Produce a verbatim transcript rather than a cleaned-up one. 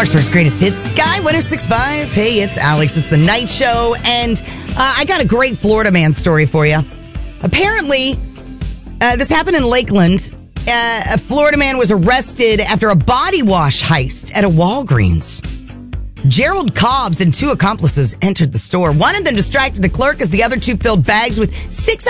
Clarksburg's greatest hits, Sky one oh six point five. Hey, it's Alex. It's the night show, and uh, I got a great Florida man story for you. Apparently, uh, this happened in Lakeland. Uh, a Florida man was arrested after a body wash heist at a Walgreens. Gerald Cobbs and two accomplices entered the store. One of them distracted the clerk as the other two filled bags with six